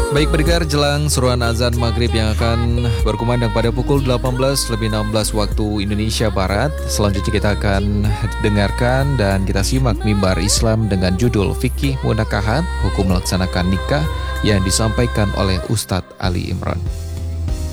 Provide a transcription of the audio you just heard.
Baik pendengar, jelang seruan azan maghrib yang akan berkumandang pada pukul 18:16 waktu Indonesia Barat. Selanjutnya kita akan dengarkan dan kita simak mimbar Islam dengan judul Fikih Munakahat, Hukum Melaksanakan Nikah yang disampaikan oleh Ustadz Ali Imran.